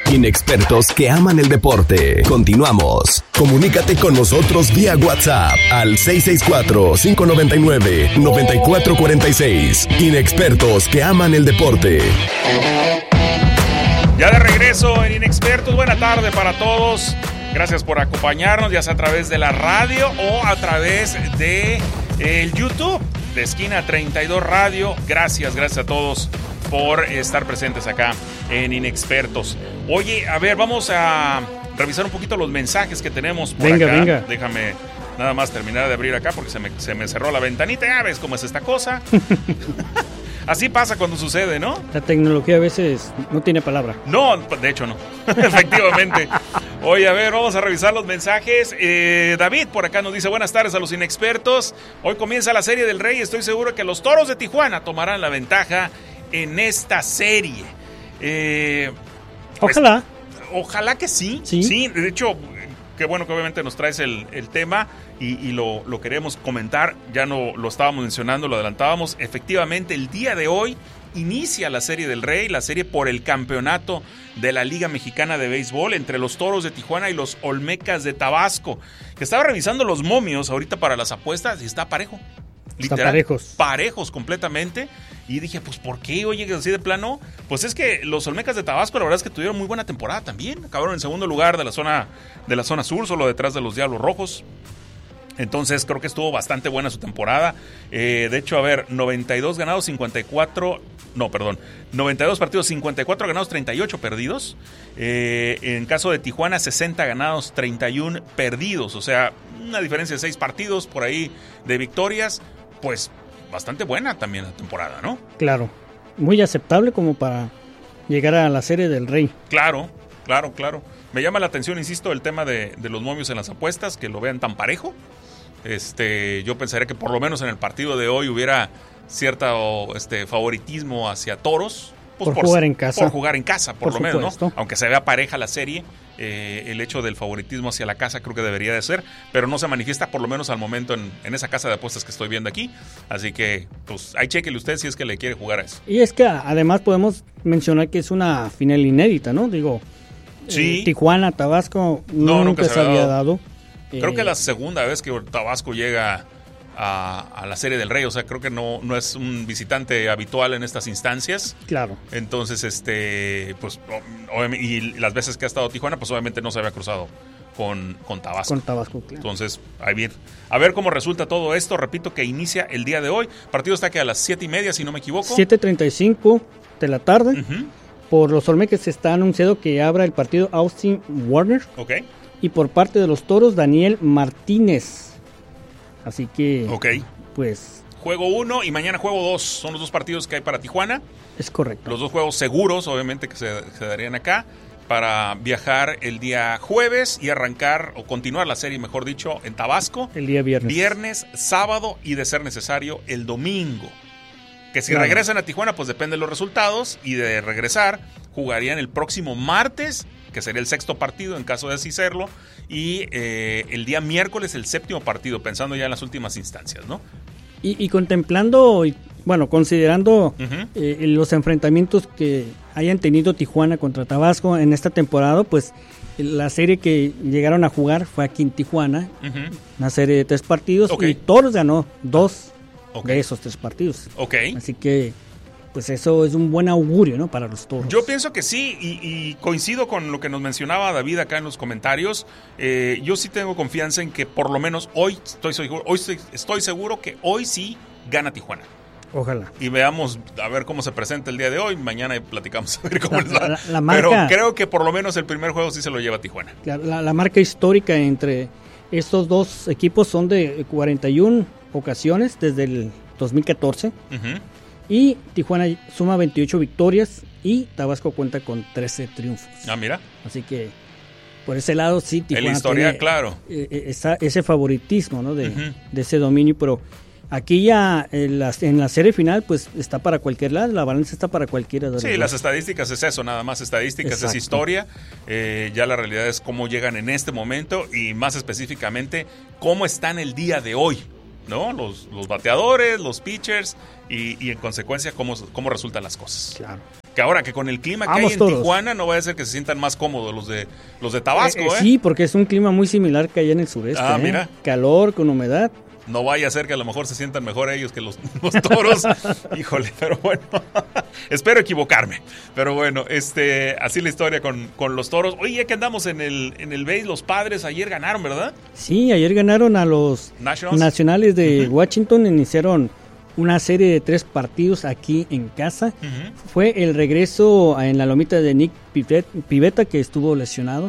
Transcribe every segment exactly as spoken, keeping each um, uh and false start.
Inexpertos que aman el deporte. Continuamos. Comunícate con nosotros vía WhatsApp al seis seis cuatro, cinco nueve nueve, nueve cuatro cuatro seis. Inexpertos que aman el deporte. Ya de regreso en Inexpertos. Buena tarde para todos. Gracias por acompañarnos, ya sea a través de la radio o a través de el YouTube de Esquina treinta y dos Radio. Gracias, gracias a todos por estar presentes acá en Inexpertos. Oye, a ver, vamos a revisar un poquito los mensajes que tenemos por venga, acá. Venga, Déjame nada más terminar de abrir acá porque se me, se me cerró la ventanita. Ya ves cómo es esta cosa. Así pasa cuando sucede, ¿no? La tecnología a veces no tiene palabra. No, de hecho no. Efectivamente. Oye, a ver, vamos a revisar los mensajes. Eh, David por acá nos dice, buenas tardes a los Inexpertos. Hoy comienza la Serie del Rey. Estoy seguro que los Toros de Tijuana tomarán la ventaja en esta serie. Eh, pues, ojalá. Ojalá que sí. Sí. Sí, de hecho, qué bueno que obviamente nos traes el, el tema y, y lo, lo queremos comentar. Ya no lo estábamos mencionando, lo adelantábamos. Efectivamente, el día de hoy inicia la Serie del Rey, la serie por el campeonato de la Liga Mexicana de Béisbol entre los Toros de Tijuana y los Olmecas de Tabasco. Que estaba revisando los momios ahorita para las apuestas y está parejo. Está Literal, parejos. Parejos completamente. Y dije, pues, ¿por qué? Oye, así de plano. Pues es que los Olmecas de Tabasco, la verdad es que tuvieron muy buena temporada también. Acabaron en segundo lugar de la zona, de la zona sur, solo detrás de los Diablos Rojos. Entonces creo que estuvo bastante buena su temporada. Eh, de hecho, a ver, noventa y dos ganados, cincuenta y cuatro... No, perdón. noventa y dos partidos, cincuenta y cuatro ganados, treinta y ocho perdidos. Eh, en caso de Tijuana, sesenta ganados, treinta y uno perdidos. O sea, una diferencia de seis partidos por ahí de victorias. Pues bastante buena también la temporada, ¿no? Claro. Muy aceptable como para llegar a la Serie del Rey. Claro, claro, claro. Me llama la atención, insisto, el tema de, de los momios en las apuestas, que lo vean tan parejo. Este, yo pensaría que por lo menos en el partido de hoy hubiera cierto este, favoritismo hacia Toros. Pues por, por jugar en casa. Por jugar en casa, por, por lo supuesto. menos, ¿no? Aunque se vea pareja la serie, eh, el hecho del favoritismo hacia la casa creo que debería de ser, pero no se manifiesta por lo menos al momento en, en esa casa de apuestas que estoy viendo aquí. Así que, pues, ahí chéquele usted si es que le quiere jugar a eso. Y es que además podemos mencionar que es una final inédita, ¿no? Digo, sí. eh, Tijuana, Tabasco, no, nunca, nunca se había dado. dado. Creo eh, que es la segunda vez que Tabasco llega a, a la Serie del Rey, o sea, creo que no, no es un visitante habitual en estas instancias. Claro. Entonces, este, pues, obviamente, y las veces que ha estado Tijuana, pues obviamente no se había cruzado con, con Tabasco. Con Tabasco, claro. Entonces, a ver, a ver cómo resulta todo esto. Repito que inicia el día de hoy. El partido está que a las siete y media, si no me equivoco. siete treinta y cinco de la tarde. Uh-huh. Por los Olmecas está anunciado que abra el partido Austin Warner. Ok. Y por parte de los Toros, Daniel Martínez. Así que, ok, pues... Juego uno y mañana juego dos. Son los dos partidos que hay para Tijuana. Es correcto. Los dos juegos seguros, obviamente, que se, se darían acá para viajar el día jueves y arrancar o continuar la serie, mejor dicho, en Tabasco. El día viernes. Viernes, sábado y, de ser necesario, el domingo. Que si claro. regresan a Tijuana, pues depende de los resultados. Y de regresar, jugarían el próximo martes, que sería el sexto partido en caso de así serlo, y eh, el día miércoles el séptimo partido, pensando ya en las últimas instancias, ¿no? Y, y contemplando, y, bueno, considerando uh-huh. eh, los enfrentamientos que hayan tenido Tijuana contra Tabasco en esta temporada, pues la serie que llegaron a jugar fue aquí en Tijuana, uh-huh. una serie de tres partidos, okay. y Toros ganó dos okay. de esos tres partidos. Okay. Así que... pues eso es un buen augurio, ¿no? Para los Toros. Yo pienso que sí, y, y coincido con lo que nos mencionaba David acá en los comentarios. Eh, yo sí tengo confianza en que por lo menos hoy estoy seguro, hoy estoy, estoy seguro que hoy sí gana Tijuana. Ojalá. Y veamos a ver cómo se presenta el día de hoy. Mañana platicamos a ver cómo les va. La, la marca, pero creo que por lo menos el primer juego sí se lo lleva Tijuana. La, la, la marca histórica entre estos dos equipos son de cuarenta y una ocasiones desde el dos mil catorce. Uh-huh. Y Tijuana suma veintiocho victorias y Tabasco cuenta con trece triunfos. Ah, mira. Así que por ese lado sí Tijuana el historial, tiene claro. esa, ese favoritismo, ¿no? de, uh-huh. de ese dominio, pero aquí ya en la, en la serie final pues está para cualquier lado, la balanza está para cualquiera de los Sí, dos. Las estadísticas es eso, nada más estadísticas. Exacto. Es historia. Eh, ya la realidad es cómo llegan en este momento y más específicamente cómo están el día de hoy. ¿no? Los, los bateadores, los pitchers y, y en consecuencia cómo, cómo resultan las cosas. Claro. Que ahora que con el clima que Vamos hay en todos. Tijuana no vaya a ser que se sientan más cómodos los de los de Tabasco, Eh, ¿eh? eh, sí, porque es un clima muy similar que allá en el sureste. Ah, ¿eh? mira. Calor con humedad. No vaya a ser que a lo mejor se sientan mejor ellos que los, los toros. Híjole, pero bueno, espero equivocarme. Pero bueno, este, así la historia con, con los toros. Oye, ya que andamos en el, en el base, los Padres ayer ganaron, ¿verdad? Sí, ayer ganaron a los Nationals. Nacionales de Uh-huh. Washington. Iniciaron una serie de tres partidos aquí en casa. Uh-huh. Fue el regreso en la lomita de Nick Pivet- Pivetta, que estuvo lesionado.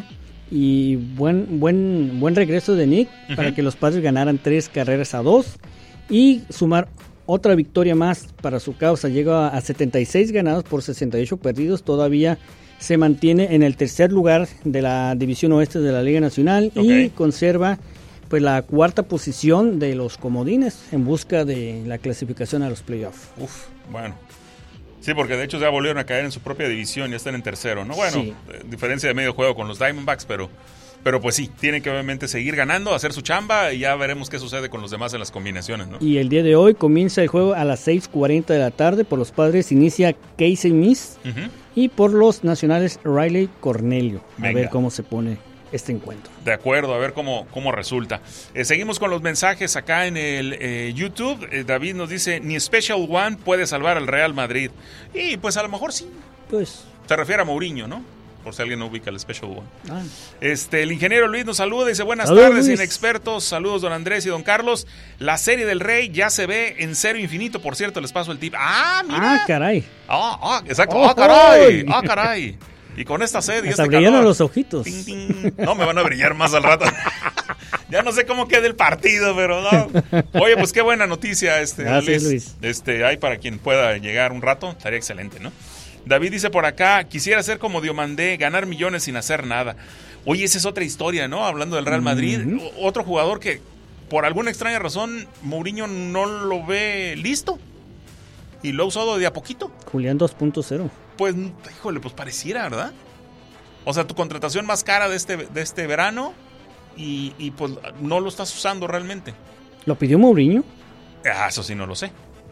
Y buen buen buen regreso de Nick Uh-huh. para que los Padres ganaran tres carreras a dos y sumar otra victoria más para su causa. Llega a setenta y seis ganados por sesenta y ocho perdidos. Todavía se mantiene en el tercer lugar de la División Oeste de la Liga Nacional. Okay. Y conserva pues la cuarta posición de los comodines en busca de la clasificación a los playoffs. Uf, bueno. Sí, porque de hecho ya volvieron a caer en su propia división, ya están en tercero, ¿no? Bueno, Sí. eh, diferencia de medio juego con los Diamondbacks, pero, pero pues sí, tienen que obviamente seguir ganando, hacer su chamba y ya veremos qué sucede con los demás en las combinaciones, ¿no? Y el día de hoy comienza el juego a las seis cuarenta de la tarde. Por los Padres inicia Casey Miss Uh-huh. y por los Nacionales Riley Cornelio. A Venga. ver cómo se pone este encuentro. De acuerdo, a ver cómo, cómo resulta. Eh, seguimos con los mensajes acá en el eh, YouTube. Eh, David nos dice, ni Special One puede salvar al Real Madrid. Y pues a lo mejor sí. Pues, Se refiere a Mourinho, ¿no? Por si alguien no ubica el Special One. ah, Este, el ingeniero Luis nos saluda y dice, buenas Saludos, tardes, Luis. inexpertos. Saludos, don Andrés y don Carlos. La serie del Rey ya se ve en cero infinito. Por cierto, les paso el tip. ¡Ah, mira! ah caray. Ah, ah, exacto. ¡Oh, ¡Ah, caray! ay! ¡Ah, caray! Y con esta sed y Hasta este brillaron calor. los ojitos. Ting, ting. No, me van a brillar más al rato. Ya no sé cómo queda el partido, pero no. Oye, pues qué buena noticia, este, Gracias, Luis. Este, hay para quien pueda llegar un rato, estaría excelente, ¿no? David dice por acá, quisiera ser como Diomandé, ganar millones sin hacer nada. Oye, esa es otra historia, ¿no? Hablando del Real Madrid, Uh-huh. o- otro jugador que por alguna extraña razón Mourinho no lo ve listo y lo ha usado de a poquito. Julián dos punto cero. Pues, híjole, pues pareciera, ¿verdad? O sea, tu contratación más cara de este, de este verano y, y pues no lo estás usando realmente. ¿Lo pidió Mourinho? Ah, eso sí no lo sé.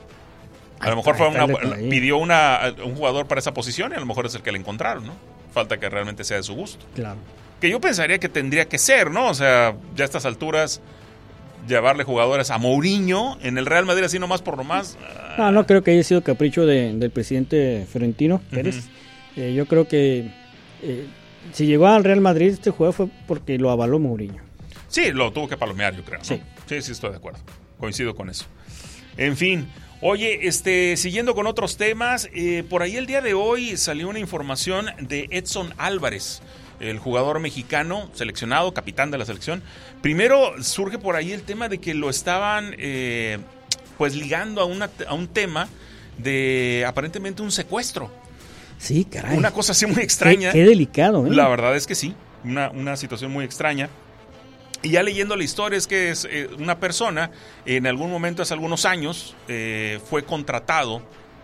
A Ahí lo mejor está, fue está el una, detalle. pidió una, un jugador para esa posición y a lo mejor es el que le encontraron, ¿no? Falta que realmente sea de su gusto. Claro. Que yo pensaría que tendría que ser, ¿no? O sea, ya a estas alturas, llevarle jugadores a Mourinho en el Real Madrid así nomás por nomás. ah, No, no creo que haya sido capricho de- del presidente Florentino Pérez. Eh, yo creo que eh, si llegó al Real Madrid este juego fue porque lo avaló Mourinho. Sí, lo tuvo que palomear, yo creo, ¿no? Sí. Sí, sí, estoy de acuerdo. Coincido con eso. En fin, oye, este, siguiendo con otros temas, eh, por ahí el día de hoy salió una información de Edson Álvarez, el jugador mexicano seleccionado, capitán de la selección. Primero surge por ahí el tema de que lo estaban, eh, pues, ligando a, una, a un tema de aparentemente un secuestro. Sí, caray. Una cosa así muy extraña. Qué, qué delicado, ¿eh? La verdad es que sí, una, una situación muy extraña. Y ya leyendo la historia es que es eh, una persona, en algún momento hace algunos años, eh, fue contratado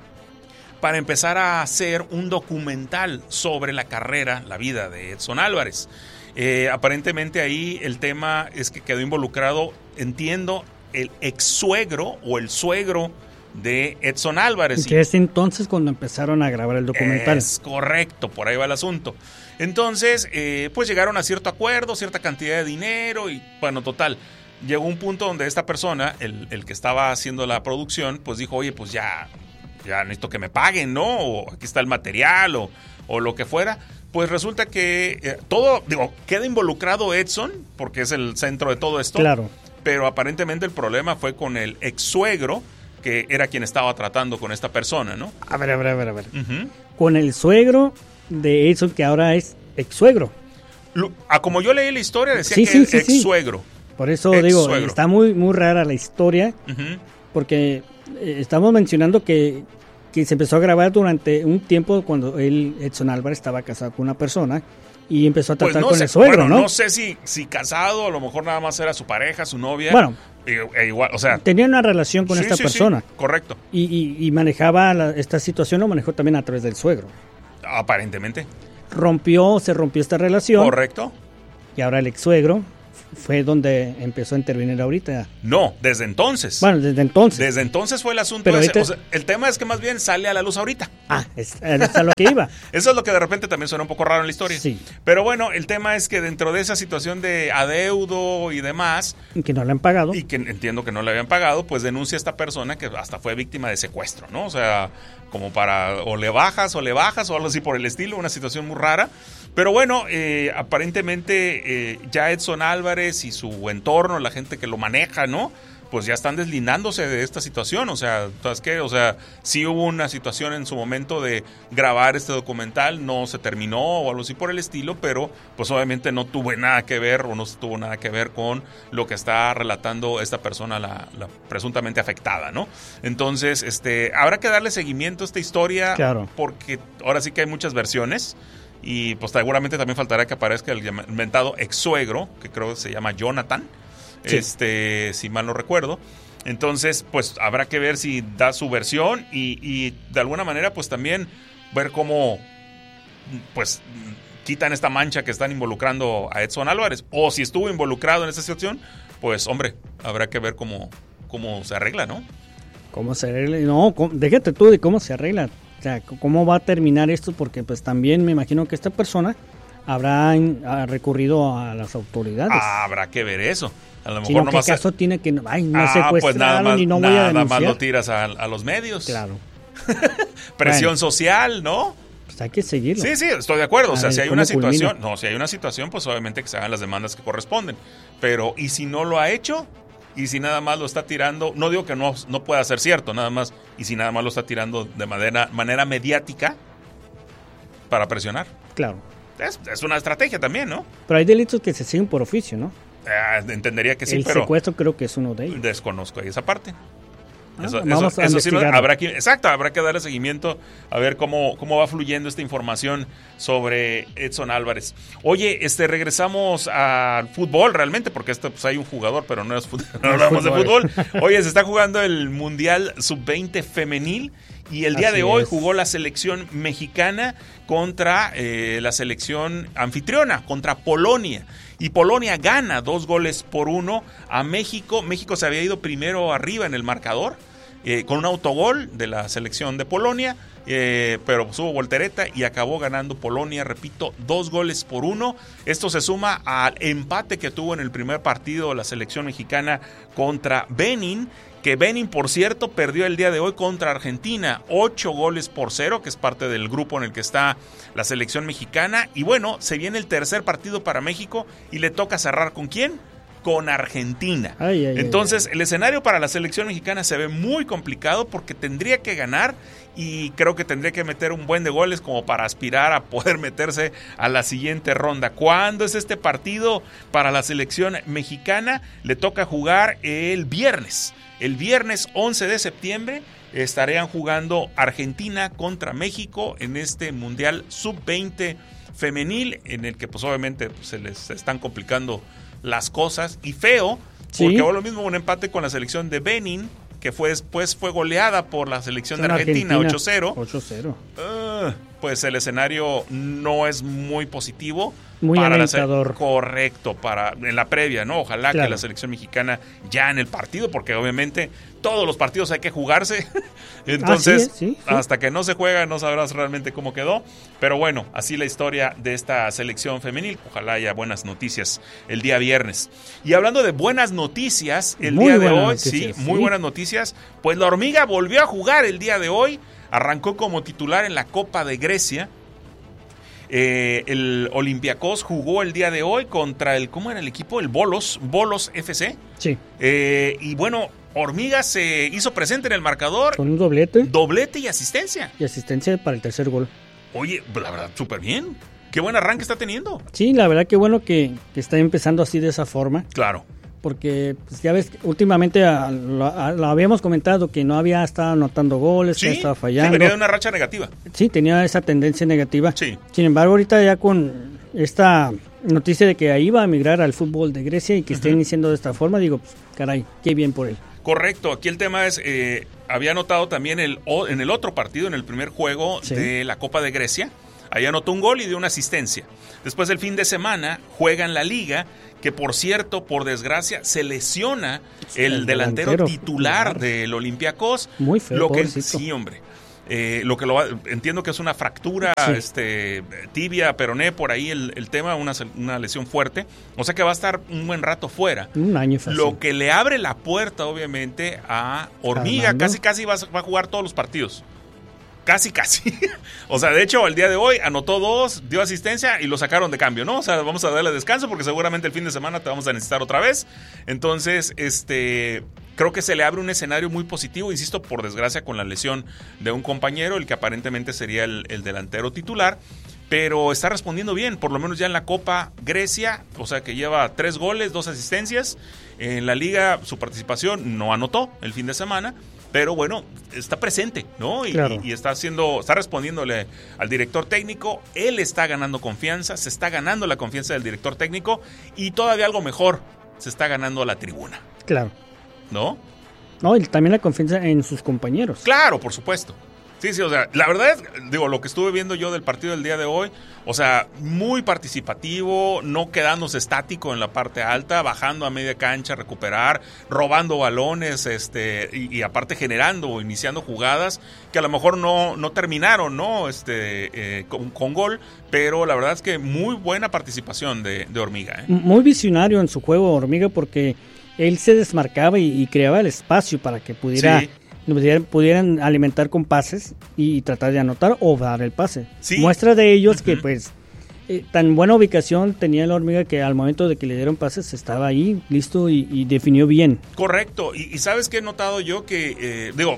para empezar a hacer un documental sobre la carrera, la vida de Edson Álvarez. Eh, aparentemente ahí el tema es que quedó involucrado, entiendo, el ex suegro o el suegro de Edson Álvarez. Que es entonces cuando empezaron a grabar el documental. Es correcto, por ahí va el asunto. Entonces, eh, pues llegaron a cierto acuerdo, cierta cantidad de dinero y, bueno, total, llegó un punto donde esta persona, el, el que estaba haciendo la producción, pues dijo, oye, pues ya, ya necesito que me paguen, ¿no? O aquí está el material o, o lo que fuera. Pues resulta que eh, todo, digo, queda involucrado Edson, porque es el centro de todo esto. Claro. Pero aparentemente el problema fue con el ex suegro, que era quien estaba tratando con esta persona, ¿no? A ver, a ver, a ver, a ver. Uh-huh. Con el suegro de Edson, que ahora es ex suegro. Lo, a como yo leí la historia, decía Sí, que sí, es sí, ex sí. suegro. Por eso Ex digo, suegro. está muy, muy rara la historia, Uh-huh. porque eh, estamos mencionando que, que se empezó a grabar durante un tiempo cuando él, Edson Álvarez, estaba casado con una persona y empezó a Pues tratar no con sé, el suegro, bueno, ¿no? no sé si, si casado, a lo mejor nada más era su pareja, su novia. Bueno. E, e igual, o sea. Tenía una relación con sí, esta sí, persona. sí, correcto. Y, y- y manejaba la- esta situación, lo manejó también a través del suegro. Aparentemente. Rompió, se rompió esta relación. Correcto. Y ahora el ex suegro fue donde empezó a intervenir ahorita. No, desde entonces. Bueno, desde entonces. Desde entonces fue el asunto Pero ese. ahorita... O sea, el tema es que más bien sale a la luz ahorita. Ah, es, es a lo que iba. Eso es lo que de repente también suena un poco raro en la historia. Sí. Pero bueno, el tema es que dentro de esa situación de adeudo y demás... Y que no le han pagado. Y que entiendo que no le habían pagado, pues denuncia a esta persona que hasta fue víctima de secuestro, ¿no? O sea, como para o le bajas o le bajas o algo así por el estilo, una situación muy rara. Pero bueno, eh, aparentemente eh, ya Edson Álvarez y su entorno, la gente que lo maneja, ¿no? Pues ya están deslindándose de esta situación. O sea, ¿sabes qué? O sea, sí hubo una situación en su momento de grabar este documental, no se terminó o algo así por el estilo, pero pues obviamente no tuvo nada que ver o no tuvo nada que ver con lo que está relatando esta persona, la, la presuntamente afectada, ¿no? Entonces, este, habrá que darle seguimiento a esta historia, claro, porque ahora sí que hay muchas versiones. Y pues seguramente también faltará que aparezca el inventado ex suegro, que creo que se llama Jonathan, sí. este, si mal no recuerdo. Entonces, pues habrá que ver si da su versión y, y de alguna manera, pues también ver cómo pues quitan esta mancha que están involucrando a Edson Álvarez. O si estuvo involucrado en esta situación, pues hombre, habrá que ver cómo, cómo se arregla, ¿no? ¿Cómo se arregla? No, déjate tú de cómo se arregla. O sea, ¿cómo va a terminar esto? Porque pues también me imagino que esta persona habrá ha recurrido a las autoridades. Ah, habrá que ver eso. A lo sí, mejor no, no ¿qué caso a... tiene que ay, me ah, secuestraron pues nada más, y no voy nada a denunciar? Nada más lo tiras a, a los medios. Claro. Presión bueno, social, ¿no? Pues hay que seguirlo. Sí, sí, estoy de acuerdo. O sea, ver, si hay una situación, culmina? no, si hay una situación, pues obviamente que se hagan las demandas que corresponden. Pero, ¿y si no lo ha hecho? Y si nada más lo está tirando, no digo que no, no pueda ser cierto, nada más, y si nada más lo está tirando de manera, manera mediática para presionar. Claro. Es, es una estrategia también, ¿no? Pero hay delitos que se siguen por oficio, ¿no? Eh, entendería que sí, el pero... El secuestro creo que es uno de ellos. Desconozco ahí esa parte. Ah, eso vamos eso, a eso sí lo, habrá que, exacto, habrá que darle seguimiento a ver cómo, cómo va fluyendo esta información sobre Edson Álvarez. Oye, este regresamos al fútbol realmente, porque esto pues hay un jugador, pero no, es fútbol, no, no hablamos fútbol. de fútbol. Oye, se está jugando el Mundial sub veinte femenil y el día Así de hoy es. jugó la selección mexicana contra eh, la selección anfitriona, contra Polonia. Y Polonia gana dos goles por uno a México. México se había ido primero arriba en el marcador eh, con un autogol de la selección de Polonia, eh, pero pues hubo voltereta y acabó ganando Polonia, repito, dos goles por uno. Esto se suma al empate que tuvo en el primer partido la selección mexicana contra Benin, que Benin, por cierto, perdió el día de hoy contra Argentina, ocho goles por cero, que es parte del grupo en el que está la selección mexicana. Y bueno, se viene el tercer partido para México y le toca cerrar ¿con quién? Con Argentina. Ay, ay, Entonces, ay, ay. el escenario para la selección mexicana se ve muy complicado porque tendría que ganar y creo que tendría que meter un buen de goles como para aspirar a poder meterse a la siguiente ronda. ¿Cuándo es este partido para la selección mexicana? Le toca jugar el viernes. El viernes once de septiembre estarían jugando Argentina contra México en este Mundial sub veinte femenil, en el que pues obviamente pues, se les están complicando las cosas y feo, ¿Sí? porque hubo lo mismo un empate con la selección de Benin, que fue después fue goleada por la selección Son de Argentina, Argentina ocho cero. ocho cero. Uh, pues el escenario no es muy positivo. Muy para alentador. La, correcto, para en la previa, ¿no? Ojalá claro. que la selección mexicana ya en el partido, porque obviamente todos los partidos hay que jugarse. Entonces, ah, sí, sí, sí. hasta que no se juega no sabrás realmente cómo quedó. Pero bueno, así la historia de esta selección femenil. Ojalá haya buenas noticias el día viernes. Y hablando de buenas noticias, el muy día de hoy, noticias, sí, muy sí. buenas noticias. Pues la hormiga volvió a jugar el día de hoy. Arrancó como titular en la Copa de Grecia. Eh, el Olympiacos jugó el día de hoy contra el, ¿cómo era el equipo? El Bolos, Bolos F C. Sí. Eh, y bueno, Hormiga se hizo presente en el marcador. Con un doblete. Doblete y asistencia. Y asistencia para el tercer gol. Oye, la verdad, súper bien. Qué buen arranque está teniendo. Sí, la verdad que bueno que, que está empezando así de esa forma. Claro. Porque pues, ya ves, últimamente a, lo, a, lo habíamos comentado que no había estado anotando goles, sí, que estaba fallando. Sí, venía de una racha negativa. Sí, tenía esa tendencia negativa. Sí. Sin embargo, ahorita ya con esta noticia de que ahí va a emigrar al fútbol de Grecia y que uh-huh. esté iniciando de esta forma, digo, pues, caray, qué bien por él. Correcto, aquí el tema es, eh, había anotado también el, en el otro partido, en el primer juego sí. de la Copa de Grecia, Ahí anotó un gol y dio una asistencia. Después el fin de semana juega en la Liga, que por cierto, por desgracia, se lesiona el, el delantero, delantero titular claro. del Olympiacos. Muy feo, lo que, pobrecito. Sí, hombre. Eh, lo que lo entiendo que es una fractura sí. este, tibia, peroné, por ahí el, el tema, una, una lesión fuerte. O sea que va a estar un buen rato fuera. Un año fácil. Lo que le abre la puerta, obviamente, a Hormiga. Armando. Casi, casi va, va a jugar todos los partidos. Casi, casi. O sea, de hecho, el día de hoy anotó dos, dio asistencia y lo sacaron de cambio, ¿no? O sea, vamos a darle descanso porque seguramente el fin de semana te vamos a necesitar otra vez. Entonces, este... creo que se le abre un escenario muy positivo, insisto, por desgracia con la lesión de un compañero, el que aparentemente sería el, el delantero titular, pero está respondiendo bien, por lo menos ya en la Copa Grecia, o sea que lleva tres goles, dos asistencias. En la Liga su participación no anotó el fin de semana, pero bueno, está presente, ¿no? Y, claro. y, y está haciendo, está respondiéndole al director técnico, él está ganando confianza, se está ganando la confianza del director técnico y todavía algo mejor, se está ganando a la tribuna. Claro. ¿No? No, y también la confianza en sus compañeros. Claro, por supuesto. Sí, sí, o sea, la verdad es, digo, lo que estuve viendo yo del partido del día de hoy, o sea, muy participativo, no quedándose estático en la parte alta, bajando a media cancha, recuperar, robando balones, este, y, y aparte generando o iniciando jugadas que a lo mejor no, no terminaron, ¿no? Este, eh, con, con gol, pero la verdad es que muy buena participación de, de Hormiga, ¿eh? Muy visionario en su juego, Hormiga, porque él se desmarcaba y, y creaba el espacio para que pudiera, sí. pudieran, pudieran alimentar con pases y, y tratar de anotar o dar el pase. Sí. Muestra de ellos uh-huh. que pues eh, tan buena ubicación tenía la Hormiga que al momento de que le dieron pases estaba ahí listo y, y definió bien. Correcto. Y, y ¿sabes qué he notado yo? Que, eh, digo...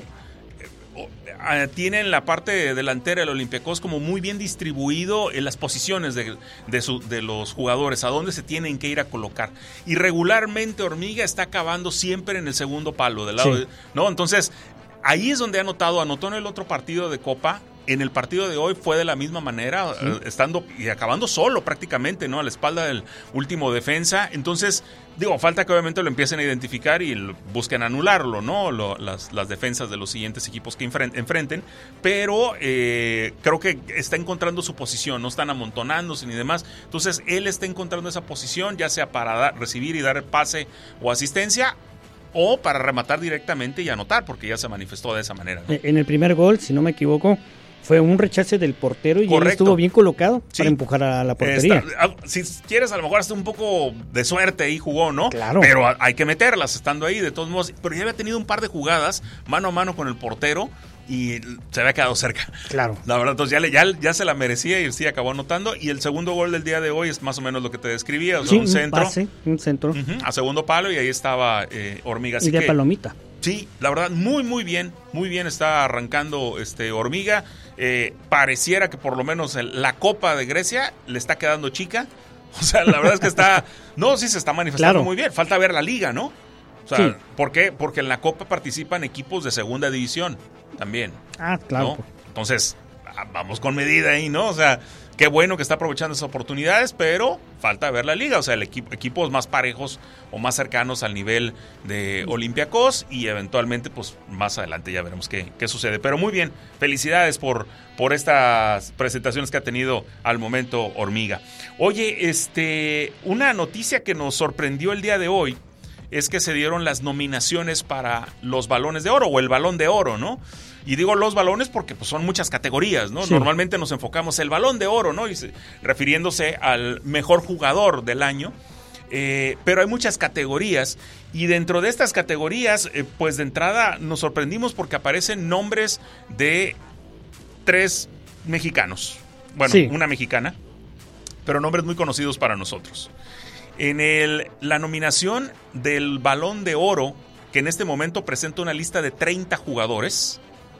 tienen la parte delantera del Olympiacos como muy bien distribuido en las posiciones de, de, su, de los jugadores, a dónde se tienen que ir a colocar. Y regularmente Hormiga está acabando siempre en el segundo palo, del lado sí. de, ¿no? Entonces, ahí es donde ha anotado, anotó en el otro partido de Copa. En el partido de hoy fue de la misma manera, sí. estando y acabando solo prácticamente, ¿no? A la espalda del último defensa. Entonces, digo, falta que obviamente lo empiecen a identificar y lo, busquen anularlo, ¿no? Lo, las, las defensas de los siguientes equipos que enfrenten. Pero eh, creo que está encontrando su posición, no están amontonándose ni demás. Entonces, él está encontrando esa posición, ya sea para dar, recibir y dar el pase o asistencia, o para rematar directamente y anotar, porque ya se manifestó de esa manera, ¿no? En el primer gol, si no me equivoco, fue un rechace del portero y Correcto. Él estuvo bien colocado sí. para empujar a la portería. Está, si quieres, a lo mejor hasta un poco de suerte ahí jugó, ¿no? Claro. Pero hay que meterlas estando ahí, de todos modos. Pero ya había tenido un par de jugadas mano a mano con el portero y se había quedado cerca. Claro. La verdad, entonces ya, le, ya, ya se la merecía y sí acabó anotando. Y el segundo gol del día de hoy es más o menos lo que te describía. O sea, sí, un centro. Un pase, un centro. Uh-huh, a segundo palo y ahí estaba eh, Hormiga. Así y de que, palomita. Sí, la verdad, muy, muy bien. Muy bien está arrancando este Hormiga. Eh, pareciera que por lo menos el, la Copa de Grecia le está quedando chica. O sea, la verdad es que está... No, sí se está manifestando claro. muy bien. Falta ver la liga, ¿no? O sea, sí. ¿por qué? Porque en la Copa participan equipos de segunda división también. Ah, claro. ¿no? Entonces, vamos con medida ahí, ¿no? O sea, qué bueno que está aprovechando esas oportunidades, pero falta ver la liga. O sea, el equipo, equipos más parejos o más cercanos al nivel de Olympiacos y eventualmente, pues, más adelante ya veremos qué, qué sucede. Pero muy bien, felicidades por, por estas presentaciones que ha tenido al momento Hormiga. Oye, este, una noticia que nos sorprendió el día de hoy es que se dieron las nominaciones para los balones de oro o el balón de oro, ¿no? Y digo los balones porque pues, son muchas categorías, ¿no? Sí. Normalmente nos enfocamos en el balón de oro, ¿no? Y se, refiriéndose al mejor jugador del año. Eh, pero hay muchas categorías y dentro de estas categorías, eh, pues de entrada nos sorprendimos porque aparecen nombres de tres mexicanos. Bueno, sí. una mexicana, pero nombres muy conocidos para nosotros. En el, la nominación del Balón de Oro, que en este momento presenta una lista de treinta jugadores,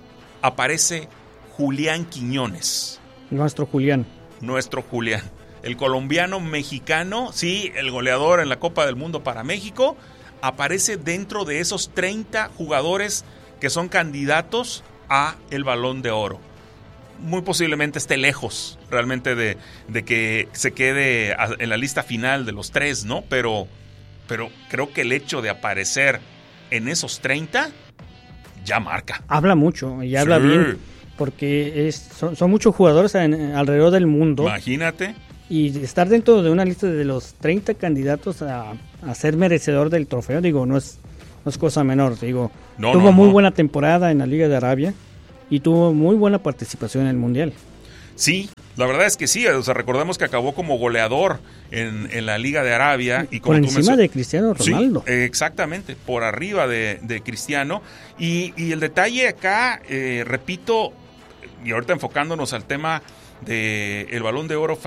aparece Julián Quiñones. Nuestro Julián. Nuestro Julián. El colombiano mexicano, sí, el goleador en la Copa del Mundo para México, aparece dentro de esos treinta jugadores que son candidatos a el Balón de Oro. Muy posiblemente esté lejos realmente de, de que se quede en la lista final de los tres, ¿no? Pero, pero creo que el hecho de aparecer en esos treinta ya marca. Habla mucho y habla sí. bien. porque es, son, son muchos jugadores en, alrededor del mundo. Imagínate. Y estar dentro de una lista de los treinta candidatos a, a ser merecedor del trofeo, digo, no es, no es cosa menor. Digo, no, tuvo no, muy no. buena temporada en la Liga de Arabia y tuvo muy buena participación en el Mundial. Sí, la verdad es que sí, o sea, recordemos que acabó como goleador en, en la Liga de Arabia. Y como por tú encima mencionas, de Cristiano Ronaldo. Sí, exactamente, por arriba de, de Cristiano. Y, y el detalle acá, eh, repito, y ahorita enfocándonos al tema del Balón de Oro